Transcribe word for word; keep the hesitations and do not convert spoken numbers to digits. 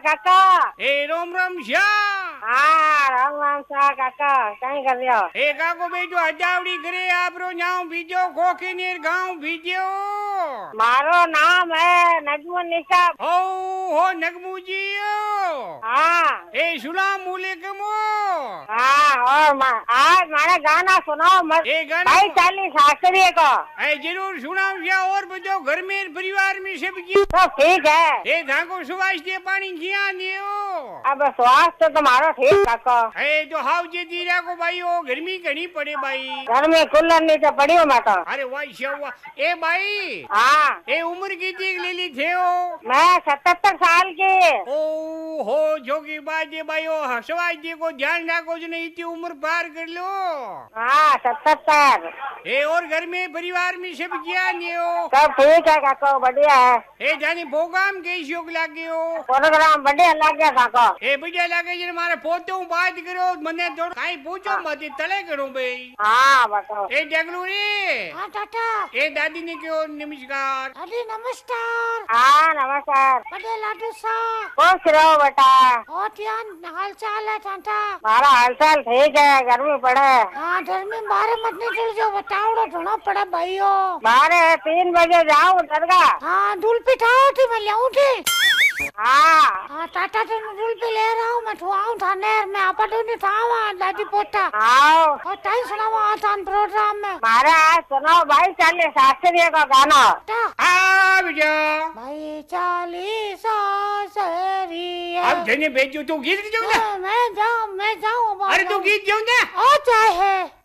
काका। ए रोम रोम श्याम। हाँ राम राम शाह काका, कहीं कर रहे हो? ए काको बेटो हजावड़ी करे आपरो नाम बीजो खोखीनेर गांव बीजो। मारो नाम है नजमुन निसाब। ओ हो नगमू जी। हाँ। ए सुलाम अलैकुम। हाँ और मा, आज मारा गाना सुनाओ मत। ए गाना भाई चालीस शास्त्रीय को। ए जरूर सुनाओ या और बजो घर में परिवार में सब की। तो ठीक है। ए धाको सुवास दे पानी जिया दियो। अब स्वास्थ्य तो तुम्हारा ठीक काका। ए तो हाउ जे दीरा को भाई ओ गर्मी घनी पड़े भाई। घर में कूलर नीचे पड़ी हो मैं तो। अरे वाह शवा। ए भाई। हाँ। ए उम्र कितनी ले ली थे हो? मैं सतहत्तर साल की। ओ हो जो की बात है भाई ओ हसवास जी को ध्यान रखो जो नहीं इतनी उम्र पार कर लो। हाँ सतहत्तर। ए और घर में परिवार में सब क्या नहीं हो? सब ठीक है काका, बढ़िया है। ए जानी प्रोग्राम कैसी हो लागे हो? प्रोग्राम बढ़िया लग गया काका। ए बढ़िया लगे जी मारे पोते हूँ बात करो मने थोड़ा काई पूछो मत तले करो भाई। हाँ बताओ। ए जगलू रे। हाँ टाटा। ए दादी ने क्यों नमस्कार। दादी नमस्कार। हाँ नमस्कार। बड़े लाडू सा। खुश रहो बेटा। और यार हाल चाल है टाटा? हमारा हालचाल ठीक है, गर्मी पड़े। हाँ गर्मी बाहर मत निकल जाओ, बताओ ढूंढना पड़ा भाइयों। बारह तीन बजे जाऊँ दरगाह। हाँ धूल पिठाओ थी मैं लाऊं थी। हाँ हाँ टाटा तो धूल पे ले रहा हूँ मैं, ठुआऊं थाने मैं आपा नहीं था दादी पोता। आओ और टाइम सुनावा आसान प्रोग्राम में। हमारे आज सुनाओ भाई चालीस शास्त्रीय का गाना। हाँ भैया। भाई चालीस शास्त्रीय। अब जने भेजो तू गीत जाऊँ ना। मैं जाऊँ मैं जाऊँ। अरे तू गीत जाऊँ ना। आ जाए है।